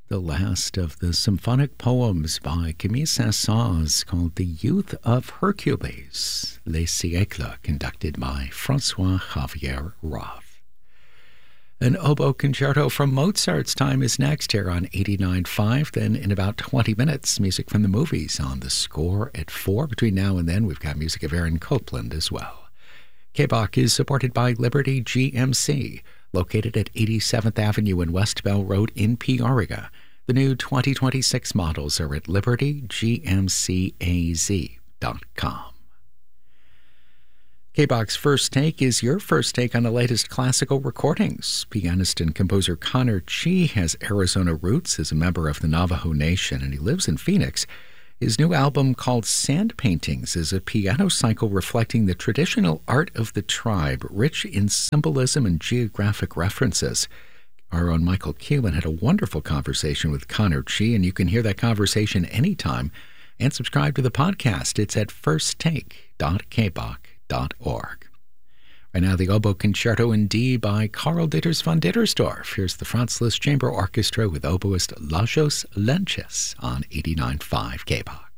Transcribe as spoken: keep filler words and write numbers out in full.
the last of the symphonic poems by Camille Saint-Saëns called The Youth of Hercules, Les Siècles, conducted by Francois Xavier Roth. An oboe concerto from Mozart's time is next here on eighty-nine point five. Then in about twenty minutes, music from the movies on the score at four. Between now and then, we've got music of Aaron Copland as well. K B O C is supported by Liberty G M C, located at eighty-seventh Avenue and West Bell Road in Peoria. The new twenty twenty-six models are at liberty g m c a z dot com. K B O C's First Take is your first take on the latest classical recordings. Pianist and composer Connor Chi has Arizona roots as a member of the Navajo Nation, and he lives in Phoenix. His new album, called Sand Paintings, is a piano cycle reflecting the traditional art of the tribe, rich in symbolism and geographic references. Our own Michael Keelan had a wonderful conversation with Connor Chi, and you can hear that conversation anytime and subscribe to the podcast. It's at first take dot k b o c dot org. Right now, the Oboe Concerto in D by Karl Ditters von Dittersdorf. Here's the Franz Liszt Chamber Orchestra with oboist Lajos Lenches on eighty-nine point five K B O C.